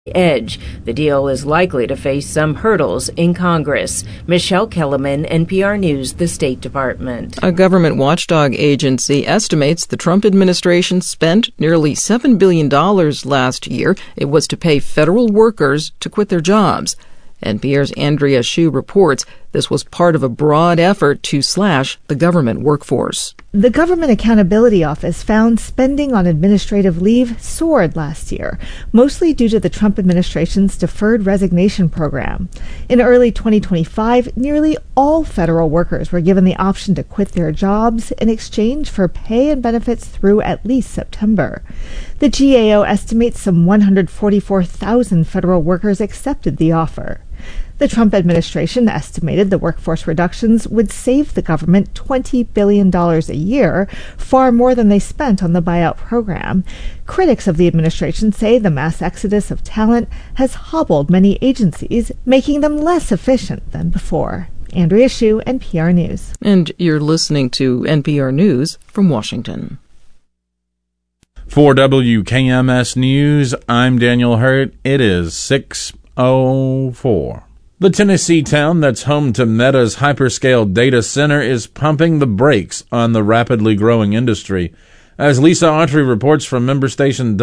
edge. The deal is likely to face some hurdles in Congress. Michelle Kellerman, NPR News, the State Department. A government watchdog agency estimates the Trump administration spent nearly $7 billion last year. It was to pay federal workers to quit their jobs. NPR's Andrea Hsu reports this was part of a broad effort to slash the government workforce. The Government Accountability Office found spending on administrative leave soared last year, mostly due to the Trump administration's deferred resignation program. In early 2025, nearly all federal workers were given the option to quit their jobs in exchange for pay and benefits through at least September. The GAO estimates some 144,000 federal workers accepted the offer. The Trump administration estimated the workforce reductions would save the government $20 billion a year, far more than they spent on the buyout program. Critics of the administration say the mass exodus of talent has hobbled many agencies, making them less efficient than before. Andrea Hsu, NPR News. And you're listening to NPR News from Washington. For WKMS News, I'm Daniel Hurt. It is 6:04. The Tennessee town that's home to Meta's hyperscale data center is pumping the brakes on the rapidly growing industry. As Lisa Autry reports from member station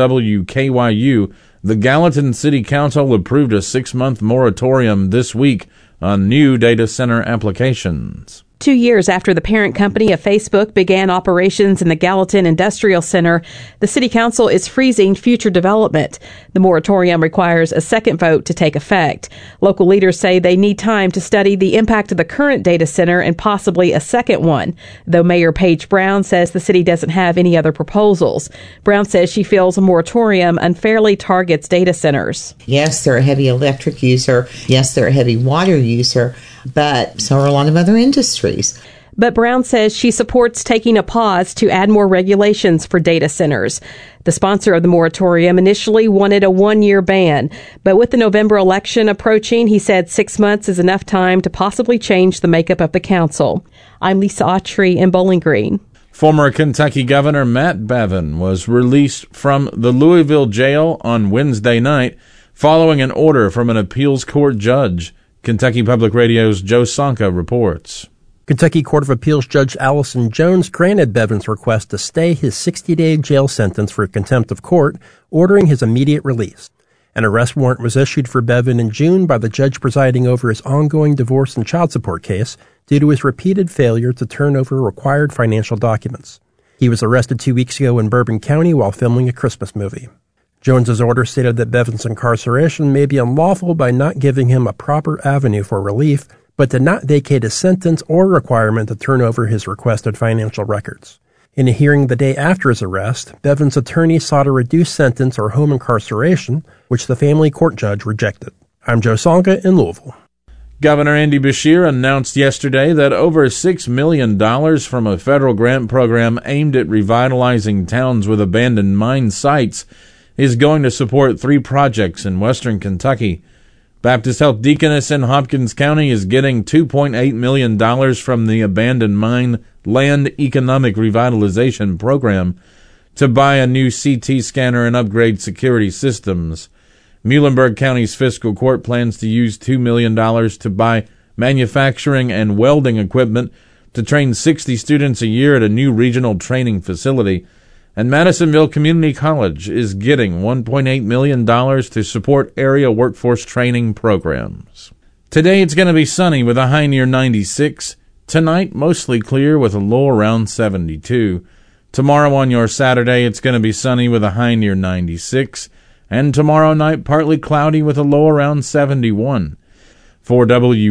WKYU, the Gallatin City Council approved a 6-month moratorium this week on new data center applications. 2 years after the parent company of Facebook began operations in the Gallatin Industrial Center, the City Council is freezing future development. The moratorium requires a second vote to take effect. Local leaders say they need time to study the impact of the current data center and possibly a second one, though Mayor Paige Brown says the city doesn't have any other proposals. Brown says she feels a moratorium unfairly targets data centers. Yes, they're a heavy electric user. Yes, they're a heavy water user, but so are a lot of other industries. But Brown says she supports taking a pause to add more regulations for data centers. The sponsor of the moratorium initially wanted a 1-year ban, but with the November election approaching, he said 6 months is enough time to possibly change the makeup of the council. I'm Lisa Autry in Bowling Green. Former Kentucky Governor Matt Bevin was released from the Louisville jail on Wednesday night following an order from an appeals court judge. Kentucky Public Radio's Joe Sonka reports. Kentucky Court of Appeals Judge Allison Jones granted Bevin's request to stay his 60-day jail sentence for contempt of court, ordering his immediate release. An arrest warrant was issued for Bevin in June by the judge presiding over his ongoing divorce and child support case due to his repeated failure to turn over required financial documents. He was arrested 2 weeks ago in Bourbon County while filming a Christmas movie. Jones's order stated that Bevin's incarceration may be unlawful by not giving him a proper avenue for relief, but did not vacate his sentence or requirement to turn over his requested financial records. In a hearing the day after his arrest, Bevin's attorney sought a reduced sentence or home incarceration, which the family court judge rejected. I'm Joe Sonka in Louisville. Governor Andy Beshear announced yesterday that over $6 million from a federal grant program aimed at revitalizing towns with abandoned mine sites is going to support 3 projects in western Kentucky. Baptist Health Deaconess in Hopkins County is getting $2.8 million from the Abandoned Mine Land Economic Revitalization Program to buy a new CT scanner and upgrade security systems. Muhlenberg County's fiscal court plans to use $2 million to buy manufacturing and welding equipment to train 60 students a year at a new regional training facility. And Madisonville Community College is getting $1.8 million to support area workforce training programs. Today it's going to be sunny with a high near 96. Tonight, mostly clear with a low around 72. Tomorrow on your Saturday, it's going to be sunny with a high near 96. And tomorrow night, partly cloudy with a low around 71. For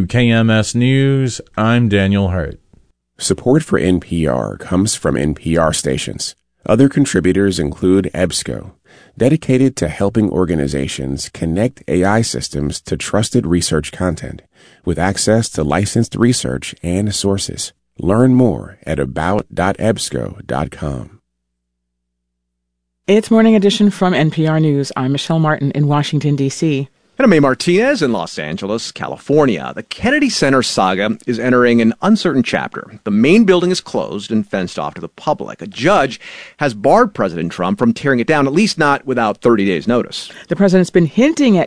WKMS News, I'm Daniel Hurt. Support for NPR comes from NPR stations. Other contributors include EBSCO, dedicated to helping organizations connect AI systems to trusted research content with access to licensed research and sources. Learn more at about.ebsco.com. It's Morning Edition from NPR News. I'm Michelle Martin in Washington, D.C. And I'm May Martinez in Los Angeles, California. The Kennedy Center saga is entering an uncertain chapter. The main building is closed and fenced off to the public. A judge has barred President Trump from tearing it down, at least not without 30 days' notice. The president's been hinting at